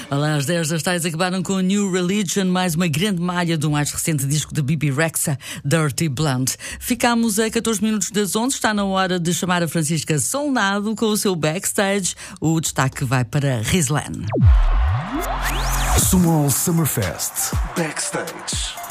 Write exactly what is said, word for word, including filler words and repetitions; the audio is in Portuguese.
Olá, as dez das tais acabaram com New Religion, mais uma grande malha do mais recente disco de Bebe Rexha, Dirty Blonde. Ficámos a catorze minutos das onze, está na hora de chamar a Francisca Solnado com o seu backstage. O destaque vai para Rislan. Small Summer Fest Backstage.